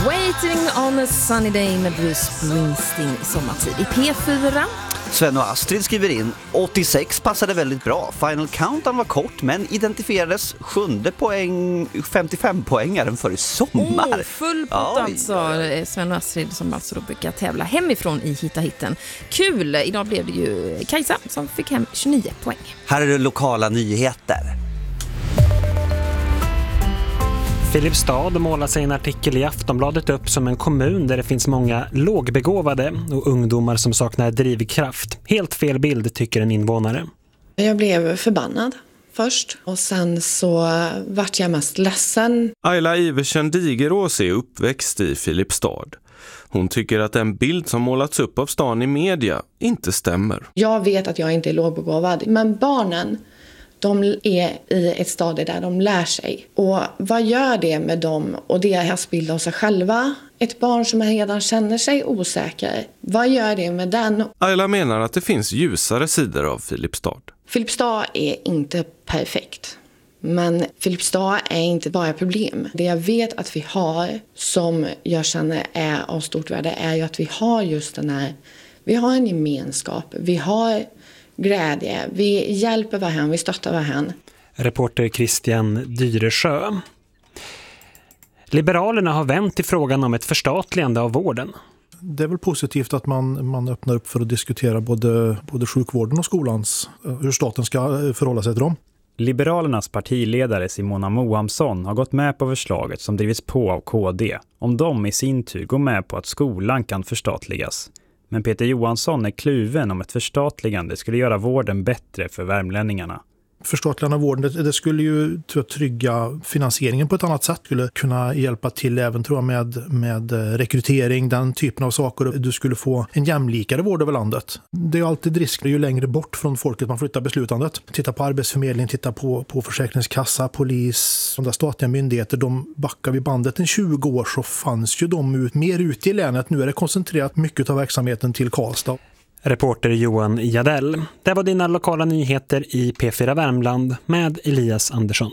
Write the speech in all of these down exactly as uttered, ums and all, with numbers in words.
Waiting on a sunny day med Bruce Springsteen sommartid i P fyra. Sven och Astrid skriver in, åttiosex passade väldigt bra. Final Countdown var kort men identifierades sjunde poäng, femtiofem-poängaren för i sommar. Oh, full pott Oj. alltså. Sven och Astrid som alltså då brukar tävla hemifrån i Hitta Hitten. Kul! Idag blev det ju Kajsa som fick hem tjugonio poäng. Här är det lokala nyheter. Filipstad målar sig i en artikel i Aftonbladet upp som en kommun där det finns många lågbegåvade och ungdomar som saknar drivkraft. Helt fel bild, tycker en invånare. Jag blev förbannad först och sen så vart jag mest ledsen. Ayla Iversen Digerås är uppväxt i Filipstad. Hon tycker att den bild som målats upp av stan i media inte stämmer. Jag vet att jag inte är lågbegåvad, men barnen, de är i ett stadie där de lär sig. Och vad gör det med dem och deras bild av sig själva? Ett barn som redan känner sig osäker, vad gör det med den? Ayla menar att det finns ljusare sidor av Filipstad. Filipstad är inte perfekt. Men Filipstad är inte bara ett problem. Det jag vet att vi har som jag känner är av stort värde är ju att vi har just den här, vi har en gemenskap, vi har glädje, vi hjälper varandra, vi stöttar varandra. Reporter Christian Dyresjö. Liberalerna har vänt i frågan om ett förstatligande av vården. Det är väl positivt att man, man öppnar upp för att diskutera både, både sjukvården och skolans, hur staten ska förhålla sig till dem. Liberalernas partiledare Simona Mohamsson har gått med på förslaget som drivits på av K D. Om de i sin tur går med på att skolan kan förstatligas. Men Peter Johansson är kluven om ett förstatligande skulle göra vården bättre för värmlänningarna. Förstatligande av vården, det, det skulle ju tror jag, trygga finansieringen på ett annat sätt. Skulle kunna hjälpa till även tror jag, med, med rekrytering, den typen av saker. Du skulle få en jämlikare vård över landet. Det är ju alltid risk, ju längre bort från folket man flyttar beslutandet. Titta på arbetsförmedling, titta på, på försäkringskassa, polis, de där statliga myndigheter. De backar vid bandet en tjugo år så fanns ju de ut, mer ute i länet. Nu är det koncentrerat mycket av verksamheten till Karlstad. Reporter Johan Jadell. Det var dina lokala nyheter i P fyra Värmland med Elias Andersson.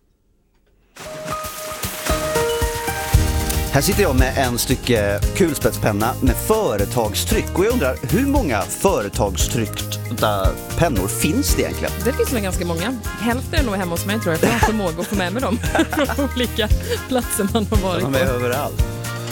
Här sitter jag med en stycke kulspetspenna med företagstryck. Och jag undrar, hur många företagstryckta pennor finns det egentligen? Det finns nog ganska många. Hälften är nog hemma hos mig tror jag. För jag har förmåga att få med mig dem från olika platser man har varit De är på. överallt.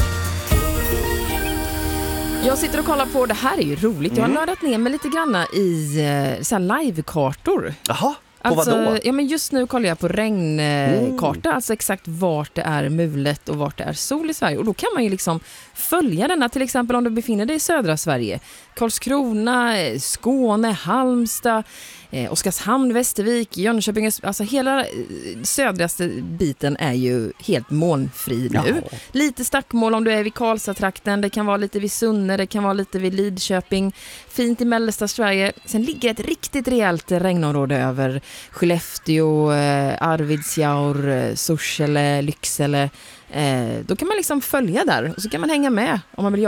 Jag sitter och kollar på, det här är ju roligt. Jag har nördat ner mig lite granna i eh, så här live-kartor. Jaha, på Alltså, vad då? ja, men just nu kollar jag på regnkarta, mm. alltså exakt vart det är mulet och vart det är sol i Sverige. Och då kan man ju liksom följa denna, till exempel om du befinner dig i södra Sverige. Karlskrona, Skåne, Halmstad, eh, Oskarshamn, Västervik, Jönköping, alltså hela södraste biten är ju helt molnfri nu. Jaha. Lite stackmål om du är vid Karlstad-trakten, det kan vara lite vid Sunne, det kan vara lite vid Lidköping, fint i mellersta Sverige. Sen ligger ett riktigt rejält regnområde över Skellefteå, eh, Arvidsjaur, eh, Sorsele, Lycksele. Eh, då kan man liksom följa där och så kan man hänga med om man vill